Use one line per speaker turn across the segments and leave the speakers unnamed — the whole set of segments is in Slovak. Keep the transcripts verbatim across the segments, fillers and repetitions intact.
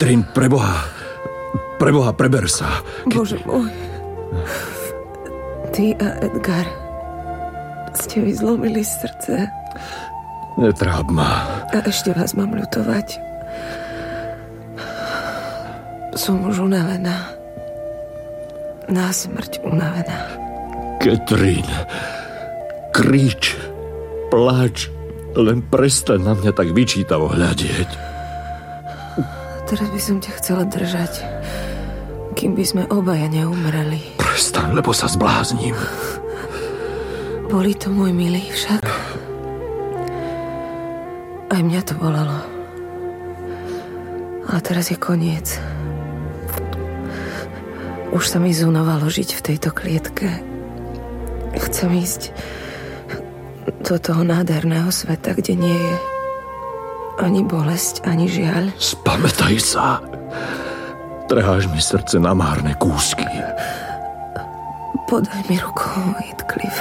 Katrin, preboha, preboha, preber sa.
Ke... Bože môj. Ty a Edgar ste mi zlomili srdce.
Netráb ma.
A ešte vás mám ľutovať. Som už unavená. Na smrť unavená.
Katrin, krič, pláč, len prestaň na mňa tak vyčítavo hľadieť.
Teraz by som ťa chcela držať, kým by sme obaja neumreli.
Prestaň, lebo sa zblázním.
Boli to, môj milý, však. Aj mňa to bolelo. Ale teraz je koniec. Už sa mi zúnovalo žiť v tejto klietke. Chcem ísť do toho nádherného sveta, kde nie je ani bolesť, ani žiaľ.
Spamätaj sa. Trháš mi srdce na márne kúsky.
Podaj mi ruku, Heathcliff.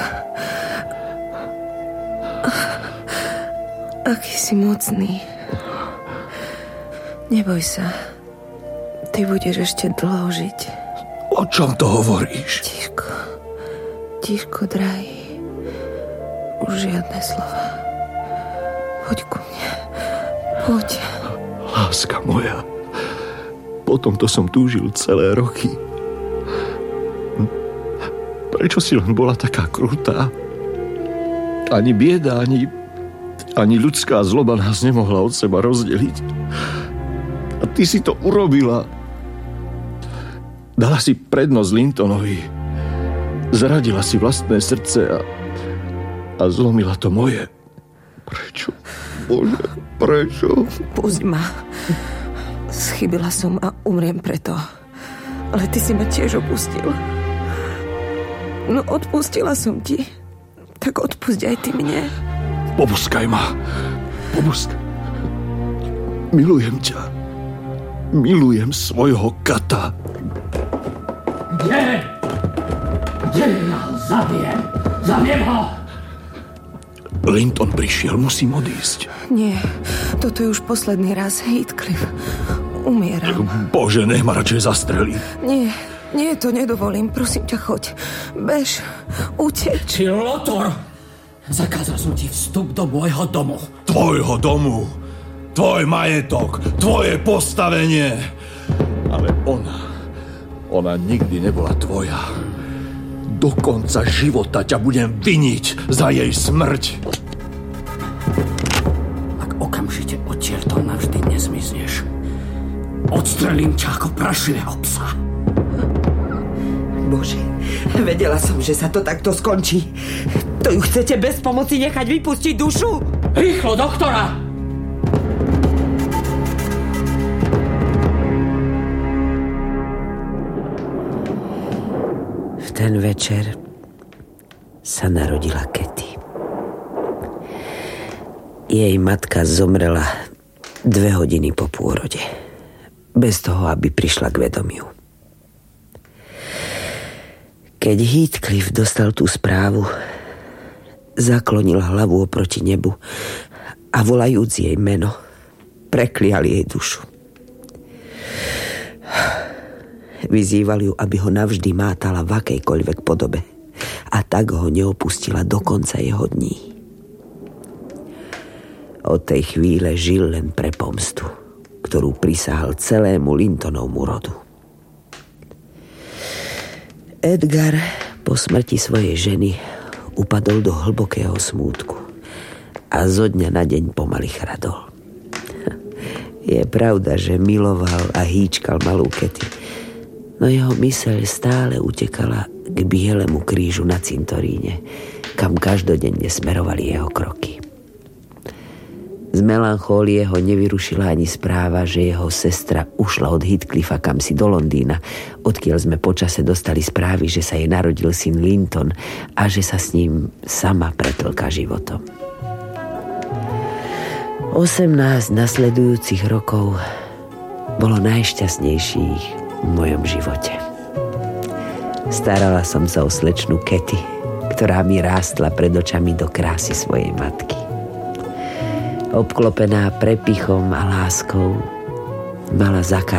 Aký si mocný. Neboj sa. Ty budeš ešte dlho žiť.
O čom to hovoríš?
Tiško. Tiško, drahý. Už žiadne slova. Poď ku mne. Poď.
Láska moja. Potom to som túžil celé roky. Prečo si len bola taká krutá? Ani bieda, ani, ani ľudská zloba nás nemohla od seba rozdeliť. A ty si to urobila. Dala si prednosť Lintonovi. Zradila si vlastné srdce a, a zlomila to moje. Prečo? Bože, prečo?
Pusť ma. Schybila som a umriem preto. Ale ty si ma tiež opustil. No odpustila som ti. Tak odpusť aj ty mne.
Pobuskaj ma. Pobuskaj. Milujem ťa. Milujem svojho kata.
Kde? Kde ja ho zabijem? Zabijem ho!
Linton prišiel, musím odísť.
Nie, toto je už posledný raz, Heathcliff. Umieram.
Bože, nech ma radšej zastrelí.
Nie, nie, to nedovolím. Prosím ťa, choď. Bež, uteč.
Či Lotor! Zakázal som ti vstup do môjho domu.
Tvojho domu. Tvoj majetok. Tvoje postavenie. Ale ona... Ona nikdy nebola tvoja. Do konca života ťa budem viniť za jej smrť.
Ak okamžite odtiaľto navždy nezmizneš, odstrelím ťa ako prašivého psa.
Bože, vedela som, že sa to takto skončí. To ju chcete bez pomoci nechať vypustiť dušu?
Rýchlo, doktora!
Ten večer sa narodila Katy. Jej matka zomrela dve hodiny po pôrode. Bez toho, aby prišla k vedomiu. Keď Heathcliff dostal tú správu, zaklonil hlavu oproti nebu a volajúc jej meno, preklial jej dušu. Vyzýval ju, aby ho navždy mátala v akejkoľvek podobe a tak ho neopustila do konca jeho dní. Od tej chvíle žil len pre pomstu, ktorú prisahal celému Lintonovmu rodu. Edgar po smrti svojej ženy upadol do hlbokého smútku a zo dňa na deň pomaly chradol. Je pravda, že miloval a hýčkal malú Katy, no jeho myseľ stále utekala k bielemu krížu na cintoríne, kam každodenne smerovali jeho kroky. Z melanchólie ho nevyrušila ani správa, že jeho sestra ušla od Heathcliffa kamsi do Londýna, odkiaľ sme počase dostali správy, že sa jej narodil syn Linton a že sa s ním sama pretlka životom. Osemnásť nasledujúcich rokov bolo najšťastnejších v mojom živote. Starala som sa o slečnú Katy, ktorá mi rástla pred očami do krásy svojej matky. Obklopená prepichom a láskou mala zakázané